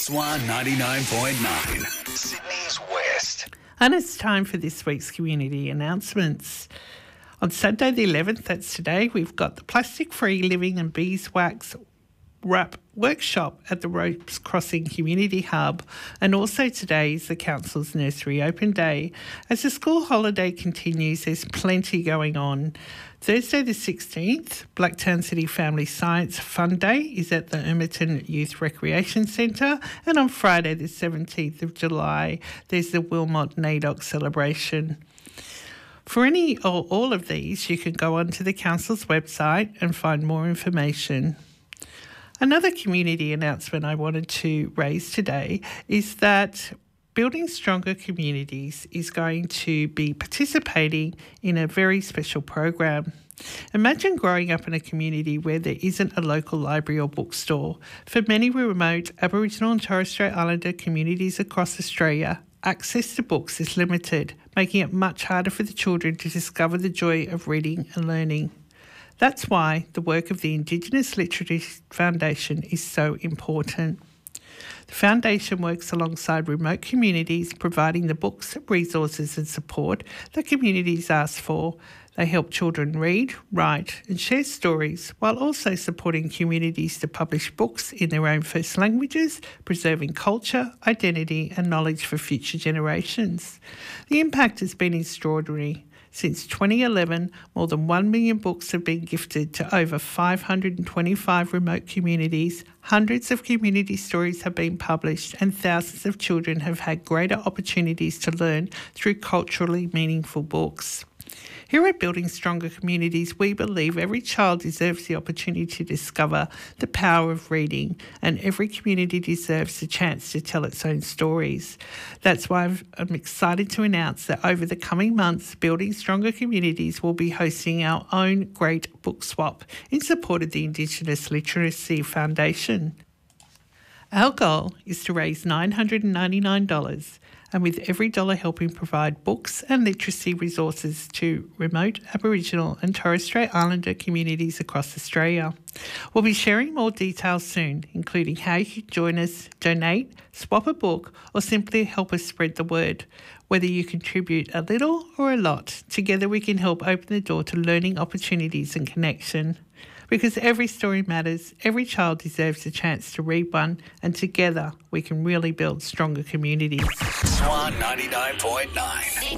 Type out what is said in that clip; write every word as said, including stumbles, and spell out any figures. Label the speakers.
Speaker 1: Swan ninety-nine point nine, Sydney's West.
Speaker 2: And it's time for this week's community announcements. On Saturday the eleventh, that's today, we've got the Plastic-Free Living and Beeswax Wrap workshop at the Ropes Crossing Community Hub, and also today is the Council's Nursery Open Day. As the school holiday continues, there's plenty going on. Thursday the sixteenth, Blacktown City Family Science Fun Day is at the Ermiton Youth Recreation Centre, and on Friday the seventeenth of July, there's the Wilmot N A D O C celebration. For any or all of these, you can go onto the Council's website and find more information. Another community announcement I wanted to raise today is that Building Stronger Communities is going to be participating in a very special program. Imagine growing up in a community where there isn't a local library or bookstore. For many remote Aboriginal and Torres Strait Islander communities across Australia, access to books is limited, making it much harder for the children to discover the joy of reading and learning. That's why the work of the Indigenous Literacy Foundation is so important. The foundation works alongside remote communities, providing the books, resources and support that communities ask for. They help children read, write and share stories, while also supporting communities to publish books in their own first languages, preserving culture, identity and knowledge for future generations. The impact has been extraordinary. Since twenty eleven, more than one million books have been gifted to over five hundred twenty-five remote communities, hundreds of community stories have been published, and thousands of children have had greater opportunities to learn through culturally meaningful books. Here at Building Stronger Communities, we believe every child deserves the opportunity to discover the power of reading, and every community deserves the chance to tell its own stories. That's why I'm excited to announce that over the coming months, Building Stronger Communities will be hosting our own Great Book Swap in support of the Indigenous Literacy Foundation. Our goal is to raise nine hundred ninety-nine dollars, and with every dollar helping provide books and literacy resources to remote Aboriginal and Torres Strait Islander communities across Australia. We'll be sharing more details soon, including how you can join us, donate, swap a book, or simply help us spread the word. Whether you contribute a little or a lot, together we can help open the door to learning opportunities and connection. Because every story matters, every child deserves a chance to read one, and together we can really build stronger communities.
Speaker 1: Swan ninety-nine point nine.